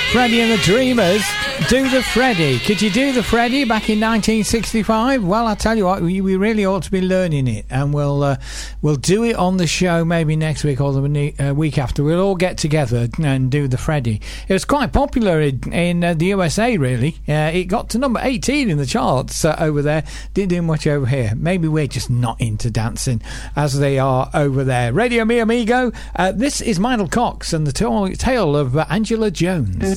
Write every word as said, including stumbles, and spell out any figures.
Freddie and the Dreamers, Do the Freddie. Could you do the Freddie back in nineteen sixty-five? Well, I tell you what, we, we really ought to be learning it, and we'll uh, we'll do it on the show maybe next week or the uh, week after. We'll all get together and do the Freddie. It was quite popular in, in uh, the U S A, really. Uh, it got to number eighteen in the charts uh, over there. Didn't do much over here. Maybe we're just not into dancing as they are over there. Radio Mi Amigo. Uh, this is Michael Cox and the t- tale of uh, Angela Jones.